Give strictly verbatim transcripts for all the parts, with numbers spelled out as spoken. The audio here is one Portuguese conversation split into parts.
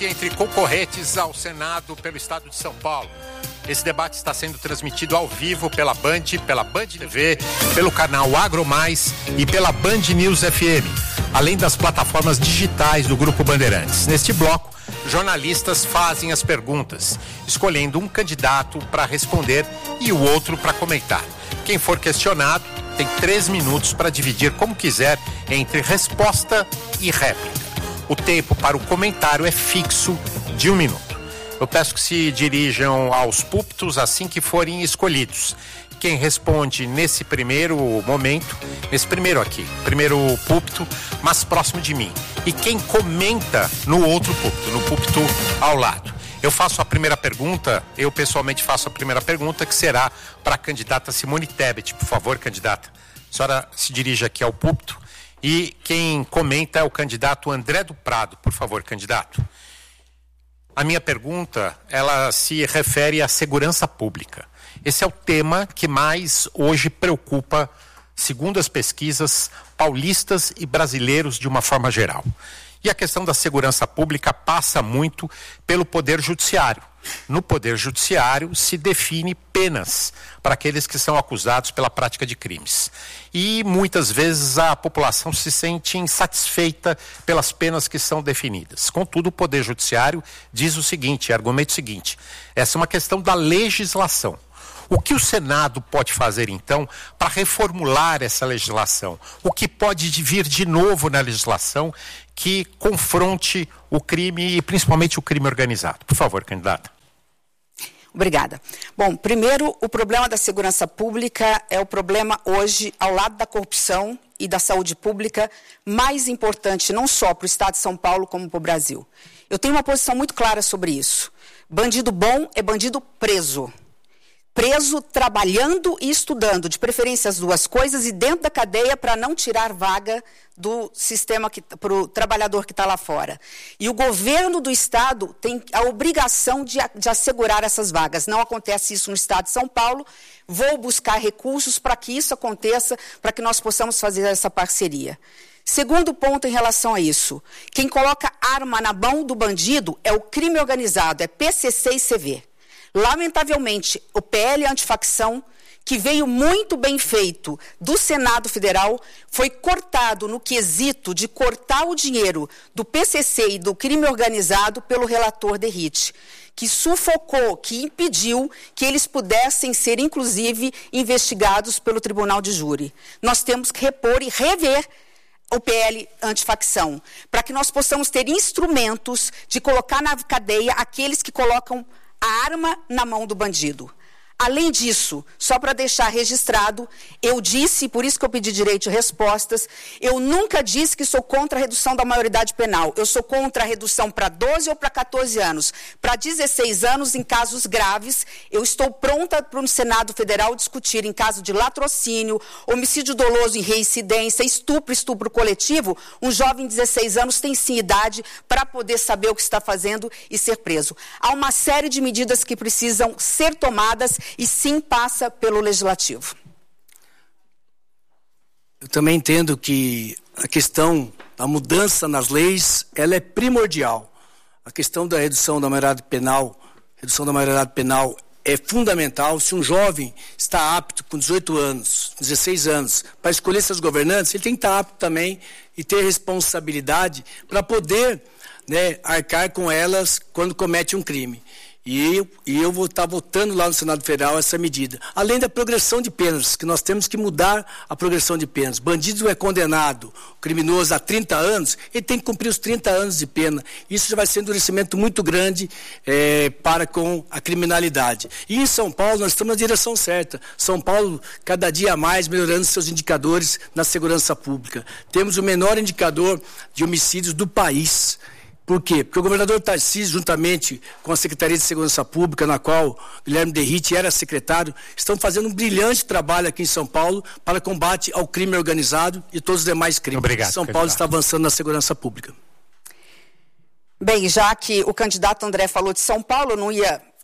Entre concorrentes ao Senado pelo estado de São Paulo. Esse debate está sendo transmitido ao vivo pela Band, pela Band T V, pelo canal Agro Mais e pela Band News F M, além das plataformas digitais do Grupo Bandeirantes. Neste bloco, jornalistas fazem as perguntas, escolhendo um candidato para responder e o outro para comentar. Quem for questionado tem três minutos para dividir como quiser entre resposta e réplica. O tempo para o comentário é fixo de um minuto. Eu peço que se dirijam aos púlpitos assim que forem escolhidos. Quem responde nesse primeiro momento, nesse primeiro aqui, primeiro púlpito, mais próximo de mim. E quem comenta no outro púlpito, no púlpito ao lado. Eu faço a primeira pergunta, eu pessoalmente faço a primeira pergunta, que será para a candidata Simone Tebet. Por favor, candidata, a senhora se dirige aqui ao púlpito. E quem comenta é o candidato André do Prado. Por favor, candidato. A minha pergunta, ela se refere à segurança pública. Esse é o tema que mais hoje preocupa, segundo as pesquisas, paulistas e brasileiros de uma forma geral. E a questão da segurança pública passa muito pelo Poder Judiciário. No Poder Judiciário se define penas para aqueles que são acusados pela prática de crimes. E muitas vezes a população se sente insatisfeita pelas penas que são definidas. Contudo, o Poder Judiciário diz o seguinte, argumenta o seguinte, essa é uma questão da legislação. O que o Senado pode fazer, então, para reformular essa legislação? O que pode vir de novo na legislação que confronte o crime e principalmente o crime organizado? Por favor, candidata. Obrigada. Bom, primeiro, o problema da segurança pública é o problema hoje, ao lado da corrupção e da saúde pública, mais importante não só para o Estado de São Paulo, como para o Brasil. Eu tenho uma posição muito clara sobre isso. Bandido bom é bandido preso. Preso, trabalhando e estudando, de preferência as duas coisas, e dentro da cadeia para não tirar vaga do sistema para o trabalhador que está lá fora. E o governo do Estado tem a obrigação de, de assegurar essas vagas. Não acontece isso no Estado de São Paulo. Vou buscar recursos para que isso aconteça, para que nós possamos fazer essa parceria. Segundo ponto em relação a isso, quem coloca arma na mão do bandido é o crime organizado, é P C C e C V. Lamentavelmente, o P L antifacção, que veio muito bem feito do Senado Federal, foi cortado no quesito de cortar o dinheiro do P C C e do crime organizado pelo relator Derrite, que sufocou, que impediu que eles pudessem ser, inclusive, investigados pelo Tribunal de Júri. Nós temos que repor e rever o P L antifacção, para que nós possamos ter instrumentos de colocar na cadeia aqueles que colocam a arma na mão do bandido. Além disso, só para deixar registrado, eu disse, por isso que eu pedi direito de respostas, eu nunca disse que sou contra a redução da maioridade penal. Eu sou contra a redução para doze ou para quatorze anos. Para dezesseis anos, em casos graves, eu estou pronta para o Senado Federal discutir em caso de latrocínio, homicídio doloso em reincidência, estupro, estupro coletivo. Um jovem de dezesseis anos tem sim idade para poder saber o que está fazendo e ser preso. Há uma série de medidas que precisam ser tomadas e sim passa pelo Legislativo. Eu também entendo que a questão da mudança nas leis, ela é primordial. A questão da redução da maioridade penal, redução da maioridade penal é fundamental. Se um jovem está apto com dezoito anos, dezesseis anos, para escolher seus governantes, ele tem que estar apto também e ter responsabilidade para poder, né, arcar com elas quando comete um crime. E eu, e eu vou estar votando lá no Senado Federal essa medida. Além da progressão de penas, que nós temos que mudar a progressão de penas. Bandido é condenado, criminoso, a trinta anos, ele tem que cumprir os trinta anos de pena. Isso já vai ser um endurecimento muito grande é, para com a criminalidade. E em São Paulo nós estamos na direção certa. São Paulo, cada dia mais, melhorando seus indicadores na segurança pública. Temos o menor indicador de homicídios do país. Por quê? Porque o governador Tarcísio, juntamente com a Secretaria de Segurança Pública, na qual Guilherme Derrite era secretário, estão fazendo um brilhante trabalho aqui em São Paulo para combate ao crime organizado e todos os demais crimes. Obrigado, São Paulo está avançando na segurança pública. Bem, já que o candidato André falou de São Paulo, eu não ia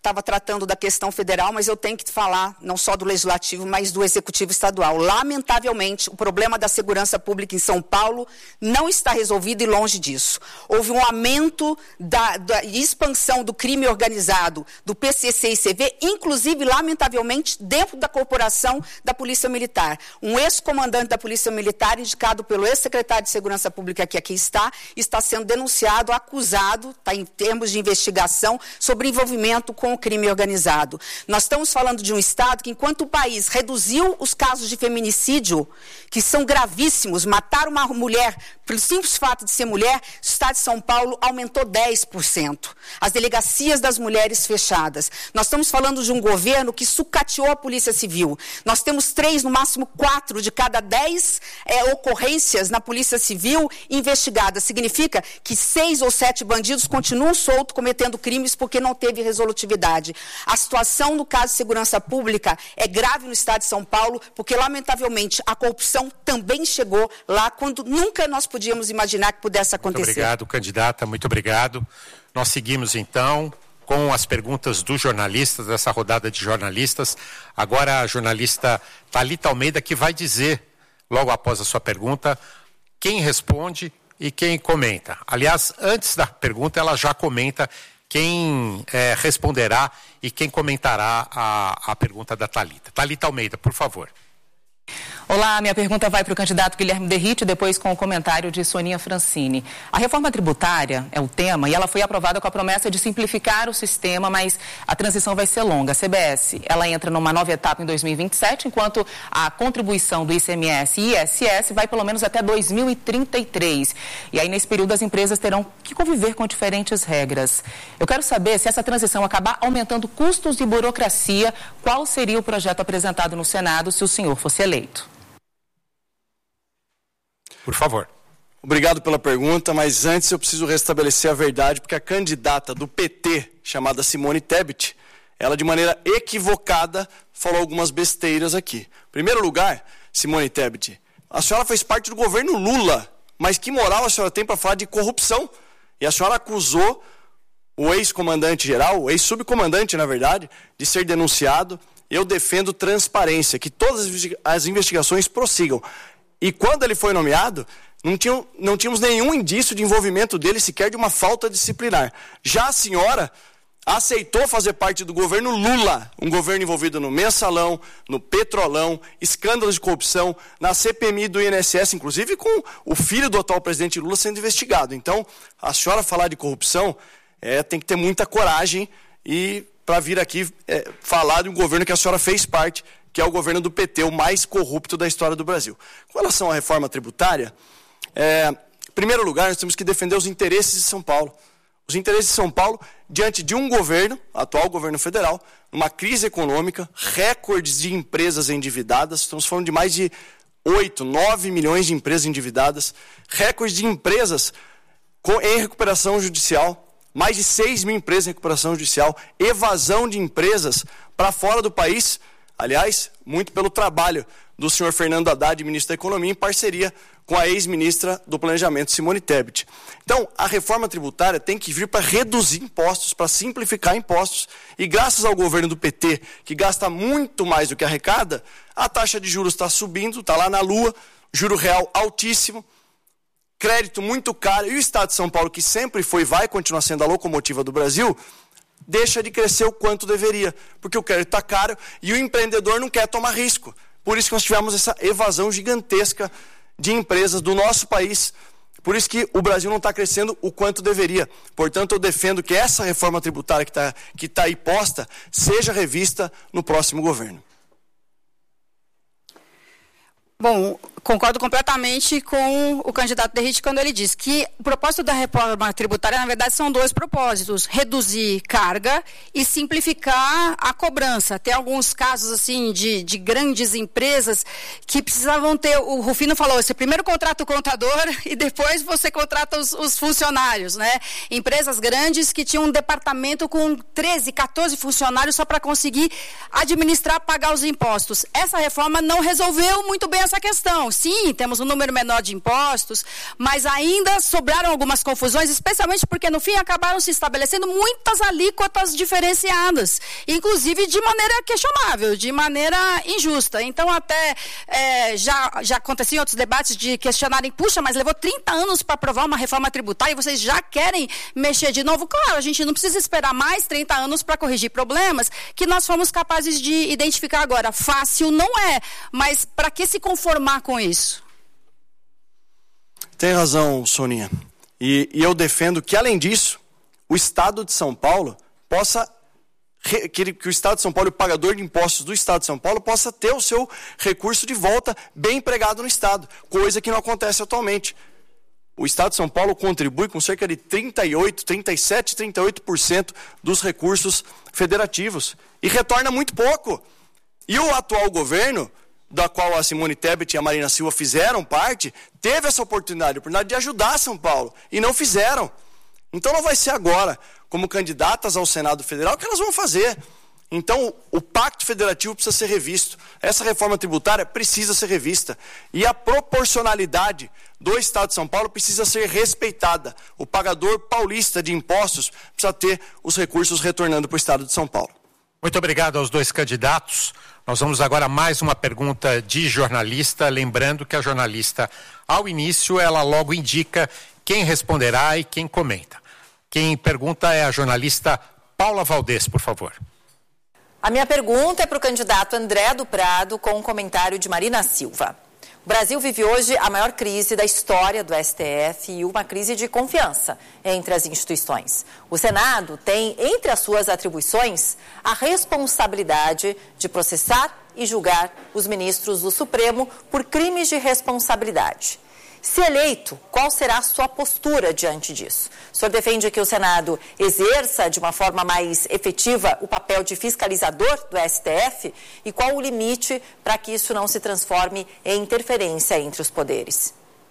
estava tratando da questão federal, mas eu tenho que falar não só do Legislativo, mas do Executivo Estadual. Lamentavelmente, o problema da segurança pública em São Paulo não está resolvido e longe disso. Houve um aumento da, da expansão do crime organizado, do P C C e C V, inclusive, lamentavelmente, dentro da corporação da Polícia Militar. Um ex-comandante da Polícia Militar, indicado pelo ex-secretário de Segurança Pública, que aqui está, está sendo denunciado, acusado, está em termos de investigação, sobre envolvimento com o crime organizado. Nós estamos falando de um Estado que, enquanto o país reduziu os casos de feminicídio, que são gravíssimos, matar uma mulher pelo simples fato de ser mulher, o Estado de São Paulo aumentou dez por cento. As delegacias das mulheres fechadas. Nós estamos falando de um governo que sucateou a Polícia Civil. Nós temos três, no máximo quatro, de cada dez é, ocorrências na Polícia Civil investigadas. Significa que seis ou sete bandidos continuam soltos cometendo crimes porque não teve resolutividade. A situação no caso de segurança pública é grave no Estado de São Paulo, porque, lamentavelmente, a corrupção também chegou lá quando nunca nós podíamos imaginar que pudesse acontecer. Muito obrigado, candidata, muito obrigado. Nós seguimos, então, com as perguntas dos jornalistas, dessa rodada de jornalistas. Agora a jornalista Thalita Almeida, que vai dizer, logo após a sua pergunta, quem responde e quem comenta. Aliás, antes da pergunta, ela já comenta quem é, responderá e quem comentará a, a pergunta da Thalita. Thalita Almeida, por favor. Olá, minha pergunta vai para o candidato Guilherme Derrite, depois com o comentário de Soninha Francini. A reforma tributária é o tema e ela foi aprovada com a promessa de simplificar o sistema, mas a transição vai ser longa. A C B S, ela entra numa nova etapa em dois mil e vinte e sete, enquanto a contribuição do I C M S e I S S vai pelo menos até dois mil e trinta e três. E aí, nesse período, as empresas terão que conviver com diferentes regras. Eu quero saber, se essa transição acabar aumentando custos e burocracia, qual seria o projeto apresentado no Senado se o senhor fosse eleito? Por favor. Obrigado pela pergunta, mas antes eu preciso restabelecer a verdade, porque a candidata do P T, chamada Simone Tebet, ela de maneira equivocada falou algumas besteiras aqui. Em primeiro lugar, Simone Tebet, a senhora fez parte do governo Lula, mas que moral a senhora tem para falar de corrupção? E a senhora acusou o ex-comandante-geral, o ex-subcomandante, na verdade, de ser denunciado. Eu defendo transparência, que todas as investigações prossigam. E quando ele foi nomeado, não, tinham, não tínhamos nenhum indício de envolvimento dele, sequer de uma falta disciplinar. Já a senhora aceitou fazer parte do governo Lula, um governo envolvido no mensalão, no petrolão, escândalos de corrupção, na C P M I do I N S S, inclusive com o filho do atual presidente Lula sendo investigado. Então, a senhora falar de corrupção é, tem que ter muita coragem e para vir aqui é, falar de um governo que a senhora fez parte, que é o governo do P T, o mais corrupto da história do Brasil. Com relação à reforma tributária, é, em primeiro lugar, nós temos que defender os interesses de São Paulo. Os interesses de São Paulo diante de um governo, atual governo federal, uma crise econômica, recordes de empresas endividadas, estamos falando de mais de oito, nove milhões de empresas endividadas, recordes de empresas com, em recuperação judicial, mais de seis mil empresas em recuperação judicial, evasão de empresas para fora do país, aliás, muito pelo trabalho do senhor Fernando Haddad, ministro da Economia, em parceria com a ex-ministra do Planejamento, Simone Tebet. Então, a reforma tributária tem que vir para reduzir impostos, para simplificar impostos, e graças ao governo do P T, que gasta muito mais do que arrecada, a taxa de juros está subindo, está lá na lua, juro real altíssimo, crédito muito caro, e o Estado de São Paulo, que sempre foi e vai continuar sendo a locomotiva do Brasil, deixa de crescer o quanto deveria, porque o crédito está caro e o empreendedor não quer tomar risco. Por isso que nós tivemos essa evasão gigantesca de empresas do nosso país. Por isso que o Brasil não está crescendo o quanto deveria. Portanto, eu defendo que essa reforma tributária que está que tá aí posta seja revista no próximo governo. Bom, concordo completamente com o candidato Derrite quando ele diz que o propósito da reforma tributária, na verdade, são dois propósitos: reduzir carga e simplificar a cobrança. Tem alguns casos, assim, de, de grandes empresas que precisavam ter, o Rufino falou, você primeiro contrata o contador e depois você contrata os, os funcionários, né? Empresas grandes que tinham um departamento com treze, quatorze funcionários só para conseguir administrar, pagar os impostos. Essa reforma não resolveu muito bem a essa questão. Sim, temos um número menor de impostos, mas ainda sobraram algumas confusões, especialmente porque no fim acabaram se estabelecendo muitas alíquotas diferenciadas, inclusive de maneira questionável, de maneira injusta. Então até é, já, já aconteceu em outros debates de questionarem, puxa, mas levou trinta anos para aprovar uma reforma tributária e vocês já querem mexer de novo? Claro, a gente não precisa esperar mais trinta anos para corrigir problemas que nós fomos capazes de identificar agora. Fácil não é, mas para que se conformar com isso? Tem razão, Soninha. E, e eu defendo que, além disso, o Estado de São Paulo possa, que, que o Estado de São Paulo, o pagador de impostos do Estado de São Paulo, possa ter o seu recurso de volta bem empregado no Estado, coisa que não acontece atualmente. O Estado de São Paulo contribui com cerca de trinta e oito, trinta e sete, trinta e oito por cento dos recursos federativos e retorna muito pouco. E o atual governo, da qual a Simone Tebet e a Marina Silva fizeram parte, teve essa oportunidade, a oportunidade de ajudar São Paulo, e não fizeram. Então não vai ser agora, como candidatas ao Senado Federal, que elas vão fazer. Então o pacto federativo precisa ser revisto, essa reforma tributária precisa ser revista, e a proporcionalidade do Estado de São Paulo precisa ser respeitada. O pagador paulista de impostos precisa ter os recursos retornando para o Estado de São Paulo. Muito obrigado aos dois candidatos. Nós vamos agora a mais uma pergunta de jornalista, lembrando que a jornalista, ao início, ela logo indica quem responderá e quem comenta. Quem pergunta é a jornalista Paula Valdez, por favor. A minha pergunta é para o candidato André do Prado, com um comentário de Marina Silva. O Brasil vive hoje a maior crise da história do S T F e uma crise de confiança entre as instituições. O Senado tem, entre as suas atribuições, a responsabilidade de processar e julgar os ministros do Supremo por crimes de responsabilidade. Se eleito, qual será a sua postura diante disso? O senhor defende que o Senado exerça de uma forma mais efetiva o papel de fiscalizador do S T F? E qual o limite para que isso não se transforme em interferência entre os poderes?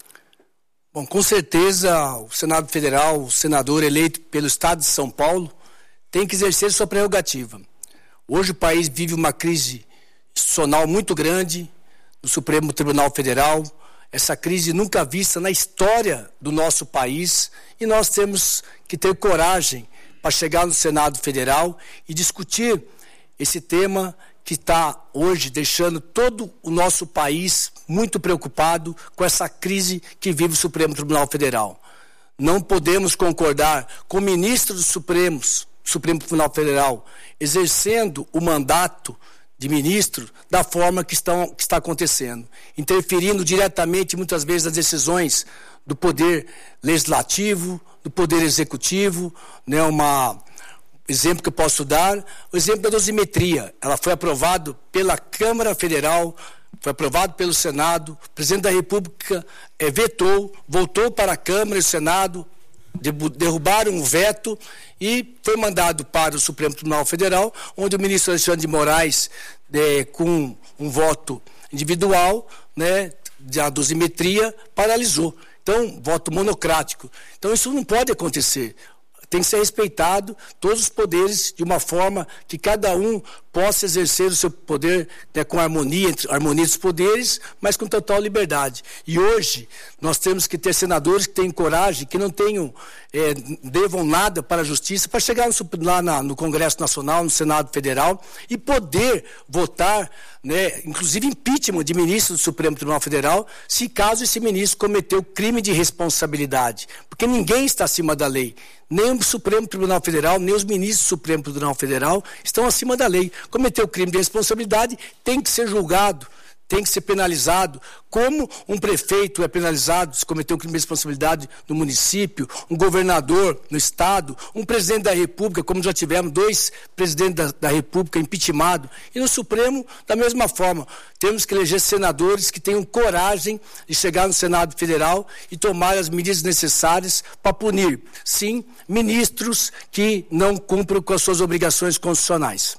Bom, com certeza o Senado Federal, o senador eleito pelo Estado de São Paulo, tem que exercer sua prerrogativa. Hoje o país vive uma crise institucional muito grande no Supremo Tribunal Federal, essa crise nunca vista na história do nosso país, e nós temos que ter coragem para chegar no Senado Federal e discutir esse tema que está hoje deixando todo o nosso país muito preocupado com essa crise que vive o Supremo Tribunal Federal. Não podemos concordar com o ministro do Supremo, Supremo Tribunal Federal exercendo o mandato de ministro da forma que, estão, que está acontecendo, interferindo diretamente, muitas vezes, nas decisões do Poder Legislativo, do Poder Executivo, né, uma exemplo que eu posso dar, o exemplo da dosimetria. Ela foi aprovada pela Câmara Federal, foi aprovado pelo Senado, o presidente da República é, vetou, voltou para a Câmara e o Senado, derrubaram o veto e foi mandado para o Supremo Tribunal Federal, onde o ministro Alexandre de Moraes, é, com um voto individual, né, da dosimetria, paralisou. Então, voto monocrático. Então, isso não pode acontecer. Tem que ser respeitado todos os poderes de uma forma que cada um possa exercer o seu poder, né, com harmonia, entre, harmonia dos poderes, mas com total liberdade. E hoje nós temos que ter senadores que tenham coragem, que não tenham, é, devam nada para a justiça, para chegar no, lá na, no Congresso Nacional, no Senado Federal, e poder votar, né, inclusive impeachment de ministro do Supremo Tribunal Federal, se caso esse ministro cometeu crime de responsabilidade. Porque ninguém está acima da lei. Nem o Supremo Tribunal Federal, nem os ministros do Supremo Tribunal Federal estão acima da lei. Cometeu crime de responsabilidade, tem que ser julgado, tem que ser penalizado, como um prefeito é penalizado se cometeu um crime de responsabilidade no município, um governador no estado, um presidente da República, como já tivemos dois presidentes da, da República impeachmados, e no Supremo, da mesma forma. Temos que eleger senadores que tenham coragem de chegar no Senado Federal e tomar as medidas necessárias para punir, sim, ministros que não cumprem com as suas obrigações constitucionais.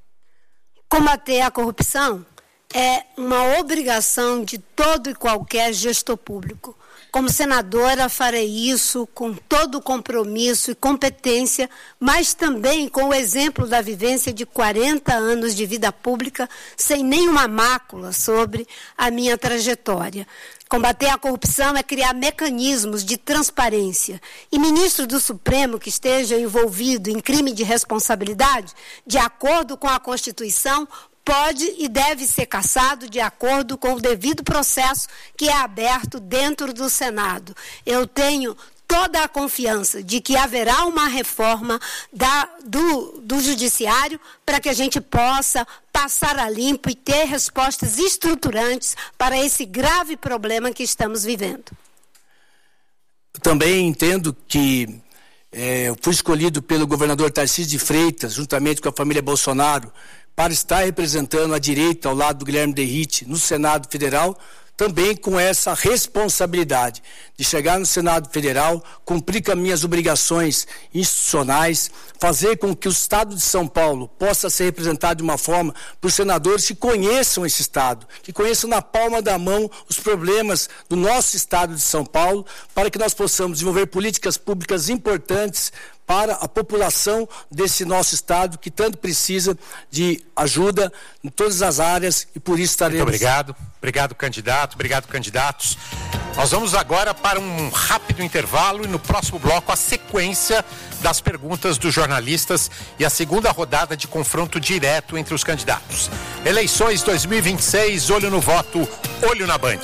Combater a corrupção é uma obrigação de todo e qualquer gestor público. Como senadora, farei isso com todo o compromisso e competência, mas também com o exemplo da vivência de quarenta anos de vida pública, sem nenhuma mácula sobre a minha trajetória. Combater a corrupção é criar mecanismos de transparência. E ministro do Supremo que esteja envolvido em crime de responsabilidade, de acordo com a Constituição, pode e deve ser cassado de acordo com o devido processo que é aberto dentro do Senado. Eu tenho toda a confiança de que haverá uma reforma da, do, do judiciário para que a gente possa passar a limpo e ter respostas estruturantes para esse grave problema que estamos vivendo. Também entendo que é, eu fui escolhido pelo governador Tarcísio de Freitas, juntamente com a família Bolsonaro, para estar representando a direita ao lado do Guilherme Derrite no Senado Federal, também com essa responsabilidade de chegar no Senado Federal, cumprir com as minhas obrigações institucionais, fazer com que o Estado de São Paulo possa ser representado de uma forma por senadores que conheçam esse Estado, que conheçam na palma da mão os problemas do nosso Estado de São Paulo, para que nós possamos desenvolver políticas públicas importantes para a população desse nosso Estado, que tanto precisa de ajuda em todas as áreas, e por isso estaremos... Muito obrigado. Obrigado, candidato. Obrigado, candidatos. Nós vamos agora para um rápido intervalo e no próximo bloco a sequência das perguntas dos jornalistas e a segunda rodada de confronto direto entre os candidatos. Eleições dois mil e vinte e seis, olho no voto, olho na Band.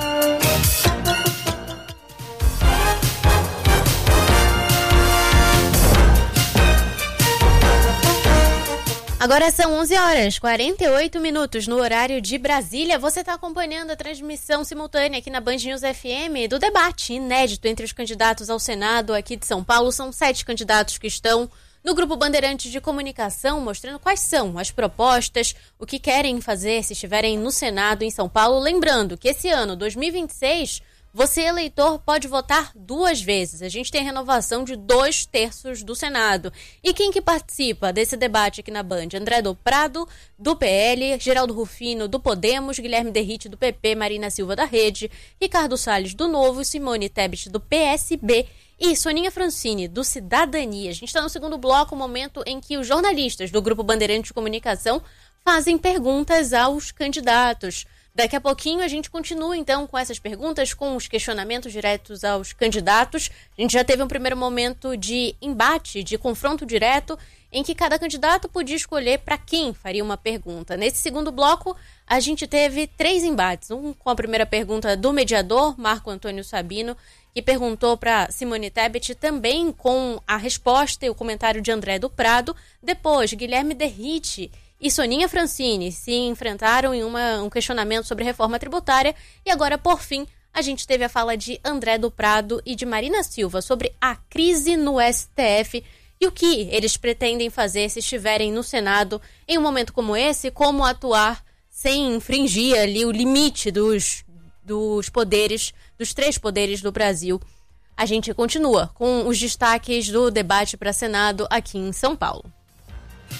Agora são onze horas e quarenta e oito minutos no horário de Brasília. Você está acompanhando a transmissão simultânea aqui na Band News F M do debate inédito entre os candidatos ao Senado aqui de São Paulo. São sete candidatos que estão no Grupo Bandeirantes de Comunicação, mostrando quais são as propostas, o que querem fazer se estiverem no Senado em São Paulo. Lembrando que esse ano, dois mil e vinte e seis... você, eleitor, pode votar duas vezes. A gente tem renovação de dois terços do Senado. E quem que participa desse debate aqui na Band? André do Prado, do P L, Geraldo Rufino, do Podemos, Guilherme Derrite, do P P, Marina Silva, da Rede, Ricardo Salles, do Novo, Simone Tebet, do P S B e Soninha Francini, do Cidadania. A gente está no segundo bloco, momento em que os jornalistas do Grupo Bandeirantes de Comunicação fazem perguntas aos candidatos. Daqui a pouquinho a gente continua, então, com essas perguntas, com os questionamentos diretos aos candidatos. A gente já teve um primeiro momento de embate, de confronto direto, em que cada candidato podia escolher para quem faria uma pergunta. Nesse segundo bloco, a gente teve três embates. Um com a primeira pergunta do mediador, Marco Antônio Sabino, que perguntou para Simone Tebet, também com a resposta e o comentário de André do Prado. Depois, Guilherme Derrite e Soninha Francini se enfrentaram em uma, um questionamento sobre reforma tributária. E agora, por fim, a gente teve a fala de André do Prado e de Marina Silva sobre a crise no S T F e o que eles pretendem fazer se estiverem no Senado em um momento como esse, como atuar sem infringir ali o limite dos, dos poderes, dos três poderes do Brasil. A gente continua com os destaques do debate para Senado aqui em São Paulo.